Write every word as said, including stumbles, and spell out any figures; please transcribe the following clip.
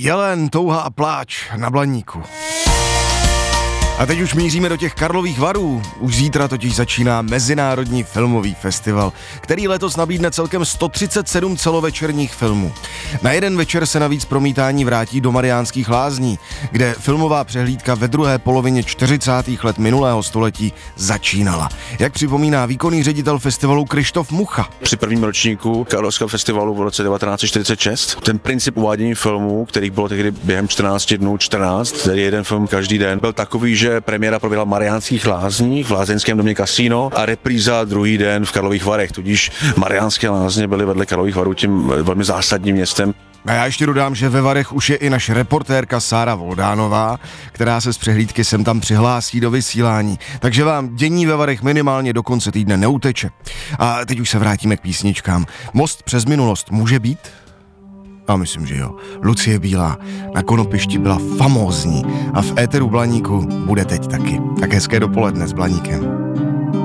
Jelen, touha a pláč na Blaníku. A teď už míříme do těch Karlových Varů. Už zítra totiž začíná Mezinárodní filmový festival, který letos nabídne celkem sto třicet sedm celovečerních filmů. Na jeden večer se navíc promítání vrátí do Mariánských Lázní, kde filmová přehlídka ve druhé polovině čtyřicátých let minulého století začínala. Jak připomíná výkonný ředitel festivalu Krištof Mucha. Při prvním ročníku Karlovského festivalu v roce devatenáct set čtyřicet šest ten princip uvádění filmů, kterých bylo tehdy během čtrnácti dnů čtrnáct, tedy jeden film každý den, byl takový, že premiéra proběhla v Mariánských Lázních, v lázeňském domě Kasino a repríza druhý den v Karlových Varech, tudíž Mariánské Lázně byly vedle Karlových Varů tím velmi zásadním městem. A já ještě dodám, že ve Varech už je i naše reportérka Sára Voldánová, která se z přehlídky sem tam přihlásí do vysílání. Takže vám dění ve Varech minimálně do konce týdne neuteče. A teď už se vrátíme k písničkám. Most přes minulost může být? A myslím, že jo. Lucie Bílá na Konopišti byla famózní a v éteru Blaníku bude teď taky. Tak hezké dopoledne s Blaníkem.